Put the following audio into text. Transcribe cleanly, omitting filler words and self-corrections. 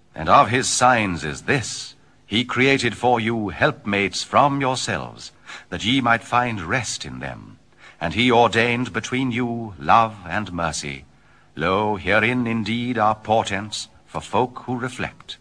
And of his signs is this: he created for you helpmates from yourselves, that ye might find rest in them. And he ordained between you love and mercy. Lo, herein indeed are portents for folk who reflect.